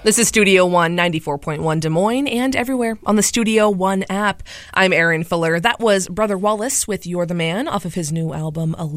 This is Studio One, 94.1 Des Moines, and everywhere on the Studio One app. I'm Erin Fuller. That was Brother Wallace with You're the Man off of his new album,